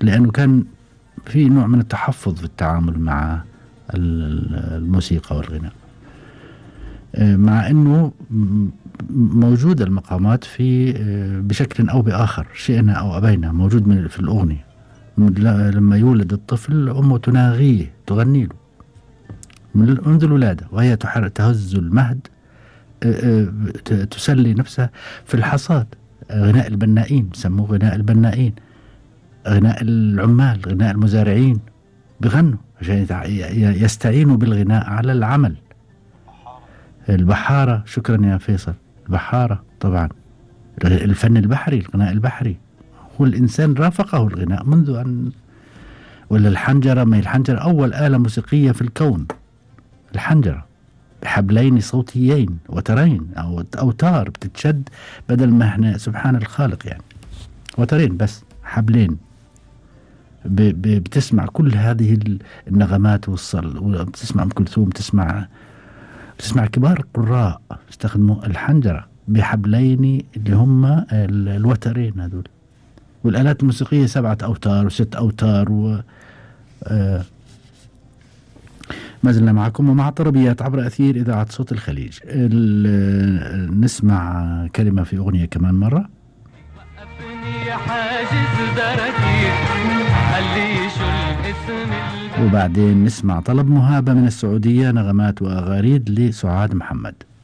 لأنه كان في نوع من التحفظ في التعامل مع الموسيقى والغناء، مع أنه موجود المقامات في بشكل أو بآخر، شئنا أو أبينا، موجود في الأغنية. لما يولد الطفل أمه تناغيه، تغني له منذ الولادة، وهي تهز المهد، تسلي نفسها في الحصاد. غناء البنائين، سموه غناء البنائين، غناء العمال، غناء المزارعين، بغنوا عشان يستعينوا بالغناء على العمل. البحارة، شكرا يا فيصل، البحارة طبعا، الفن البحري، الغناء البحري، هو الإنسان رافقه الغناء منذ أن، ولا الحنجرة، ما هي الحنجرة أول آلة موسيقية في الكون، الحنجرة بحبلين صوتيين وترين أو أوتار بتتشد، بدل ما احنا سبحان الخالق يعني وترين، بس حبلين بتسمع كل هذه النغمات وبتسمع أم كلثوم، بتسمع كبار القراء استخدموا الحنجرة بحبلين اللي هم الوترين هذول. والآلات الموسيقية 7 أوتار و6 أوتار ما زلنا معكم ومع طربيات عبر أثير إذاعة صوت الخليج. نسمع كلمة في أغنية كمان مرة، وبعدين نسمع طلب مهابة من السعودية، نغمات وأغاريد لسعاد محمد.